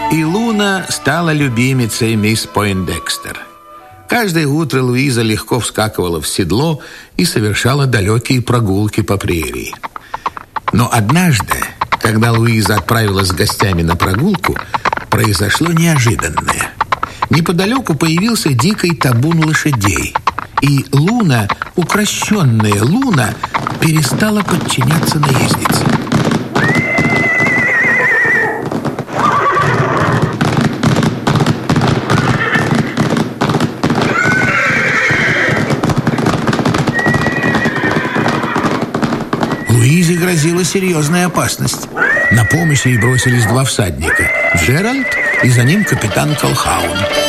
И Луна стала любимицей мисс Пойндекстер. Каждое утро Луиза легко вскакивала в седло и совершала далекие прогулки по прерии. Но однажды, когда Луиза отправилась с гостями на прогулку, произошло неожиданное. Неподалеку появился дикий табун лошадей, и Луна, укращенная Луна, перестала подчиняться наезднице. Луизе грозила серьезная опасность. На помощь ей бросились два всадника – Джеральд и за ним капитан Колхаун.